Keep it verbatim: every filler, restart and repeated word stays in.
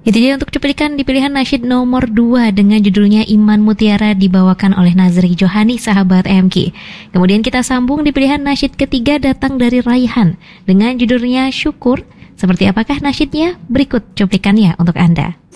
Itu dia untuk cuplikan di pilihan nasyid nomor dua dengan judulnya Iman Mutiara dibawakan oleh Nazri Johani, sahabat M K. Kemudian kita sambung di pilihan nasyid ketiga datang dari Raihan dengan judulnya Syukur. Seperti apakah nasyidnya? Berikut cuplikannya untuk Anda.